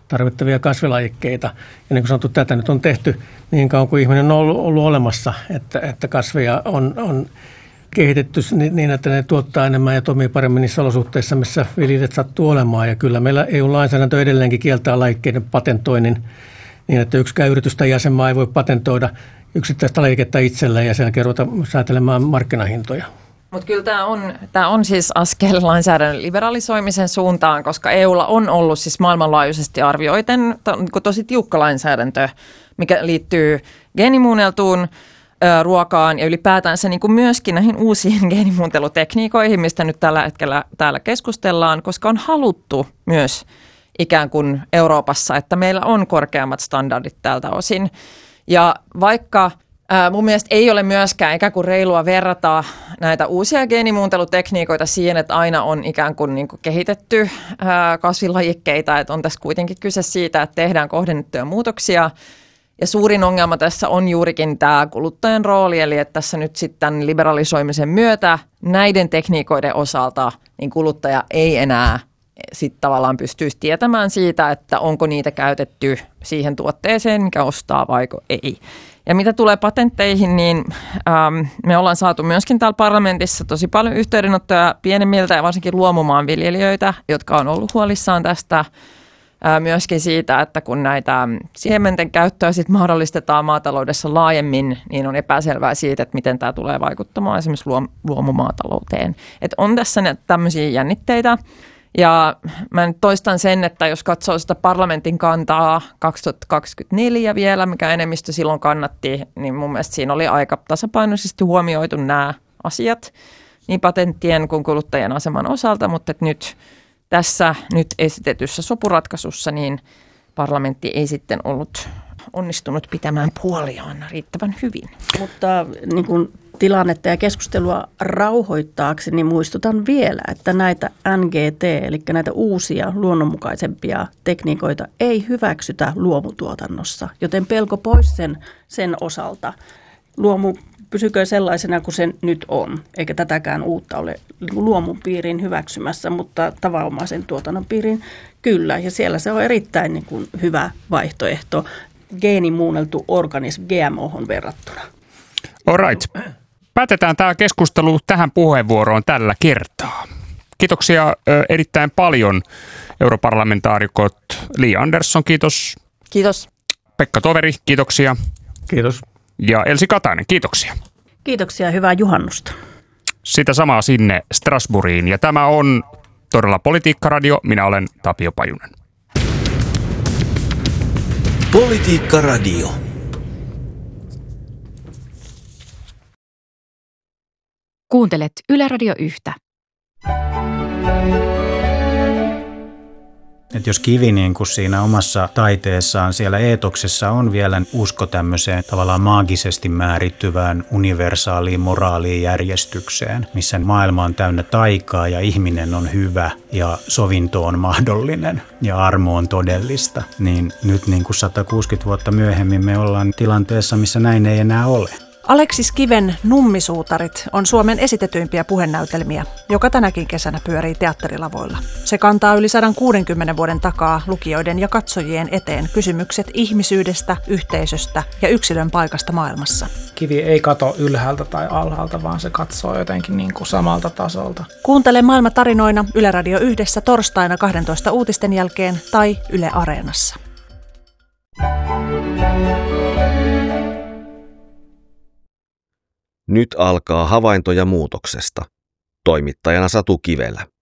tarvittavia kasvilajikkeita. Ja niin kuin sanottu, tätä nyt on tehty niin kauan kuin ihminen on ollut olemassa, että kasveja on kehitetty niin, että ne tuottaa enemmän ja toimii paremmin niissä olosuhteissa, missä viljelijät sattuu olemaan. Ja kyllä meillä EU-lainsäädäntö edelleenkin kieltää lajikkeiden patentoinnin niin, että yksikään yritys tai jäsenmaa ei voi patentoida yksittäistä lajiketta itselleen ja sen jälkeen ruveta säätelemään markkinahintoja. Mutta kyllä tämä on siis askel lainsäädännön liberalisoimisen suuntaan, koska EUlla on ollut siis maailmanlaajuisesti arvioiten tosi tiukka lainsäädäntö, mikä liittyy geenimuunneltuun ruokaan ja ylipäätänsä niin kuin myöskin näihin uusiin geenimuuntelutekniikoihin, mistä nyt tällä hetkellä täällä keskustellaan, koska on haluttu myös ikään kuin Euroopassa, että meillä on korkeammat standardit tältä osin. Ja vaikka mun mielestä ei ole myöskään ikään kuin reilua verrata näitä uusia geenimuuntelutekniikoita siihen, että aina on ikään kuin, kehitetty kasvilajikkeita, että on tässä kuitenkin kyse siitä, että tehdään kohdennettuja muutoksia. Ja suurin ongelma tässä on juurikin tämä kuluttajan rooli, eli että tässä nyt sitten liberalisoimisen myötä näiden tekniikoiden osalta niin kuluttaja ei enää sitten tavallaan pystyisi tietämään siitä, että onko niitä käytetty siihen tuotteeseen, mikä ostaa vaiko ei. Ja mitä tulee patentteihin, niin me ollaan saatu myöskin täällä parlamentissa tosi paljon yhteydenottoja pienemmiltä ja varsinkin luomumaanviljelijöitä, jotka on ollut huolissaan tästä. Myöskin siitä, että kun näitä siementen käyttöä sit mahdollistetaan maataloudessa laajemmin, niin on epäselvää siitä, että miten tämä tulee vaikuttamaan esimerkiksi luomumaatalouteen. Että on tässä tämmöisiä jännitteitä. Ja mä nyt toistan sen, että jos katsoo sitä parlamentin kantaa 2024 vielä, mikä enemmistö silloin kannatti, niin mun mielestä siinä oli aika tasapainoisesti huomioitu nämä asiat niin patenttien kuin kuluttajien aseman osalta, mutta nyt tässä nyt esitetyssä sopuratkaisussa niin parlamentti ei sitten ollut onnistunut pitämään puoliaan riittävän hyvin. Mutta niin kuin tilannetta ja keskustelua rauhoittaakseni muistutan vielä, että näitä NGT, eli näitä uusia luonnonmukaisempia tekniikoita ei hyväksytä luomutuotannossa, joten pelko pois sen osalta. Luomu pysykö sellaisena kuin se nyt on, eikä tätäkään uutta ole luomun piiriin hyväksymässä, mutta tavanomaisen tuotannon piiriin kyllä. Ja siellä se on erittäin niin kuin hyvä vaihtoehto geenimuunneltu organismi GMO:hon verrattuna. All right. Päätetään tämä keskustelu tähän puheenvuoroon tällä kertaa. Kiitoksia erittäin paljon europarlamentaarikot Li Andersson, kiitos. Kiitos. Pekka Toveri, kiitoksia. Kiitos. Ja Elsi Katainen, kiitoksia. Kiitoksia ja hyvää juhannusta. Sitä samaa sinne Strasbourgiin. Ja tämä on todella Politiikka-radio. Minä olen Tapio Pajunen. Politiikka-radio. Kuuntelet Yle Radio 1. Että jos kivi niin kuin siinä omassa taiteessaan, siellä eetoksessa on vielä usko tämmöiseen tavallaan maagisesti määrittyvään universaaliin moraaliin järjestykseen, missä maailma on täynnä taikaa ja ihminen on hyvä ja sovinto on mahdollinen ja armo on todellista, niin nyt niin kuin 160 vuotta myöhemmin me ollaan tilanteessa, missä näin ei enää ole. Aleksis Kiven Nummisuutarit on Suomen esitetyimpiä puhenäytelmiä, joka tänäkin kesänä pyörii teatterilavoilla. Se kantaa yli 160 vuoden takaa lukijoiden ja katsojien eteen kysymykset ihmisyydestä, yhteisöstä ja yksilön paikasta maailmassa. Kivi ei kato ylhäältä tai alhaalta, vaan se katsoo jotenkin niin kuin samalta tasolta. Kuuntele Maailma tarinoina Yle Radio 1 torstaina 12 uutisten jälkeen tai Yle Areenassa. Nyt alkaa havaintoja muutoksesta. Toimittajana Satu Kivelä.